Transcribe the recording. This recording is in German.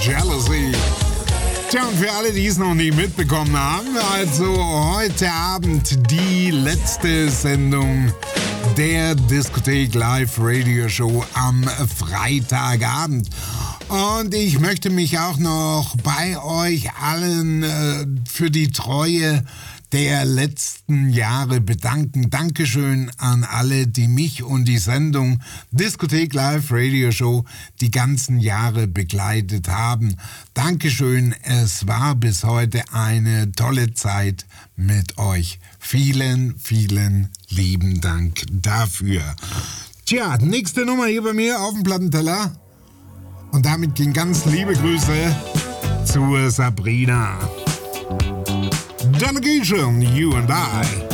Jealousy. Tja, und für alle, die es noch nicht mitbekommen haben, also heute Abend die letzte Sendung der Diskothek Live Radio Show am Freitagabend. Und ich möchte mich auch noch bei euch allen für die Treue der letzten Jahre bedanken. Dankeschön an alle, die mich und die Sendung Diskothek Live Radio Show die ganzen Jahre begleitet haben. Dankeschön, es war bis heute eine tolle Zeit mit euch. Vielen, vielen lieben Dank dafür. Tja, nächste Nummer hier bei mir auf dem Plattenteller. Und damit gehen ganz liebe Grüße zur Sabrina. Delegation, you and I.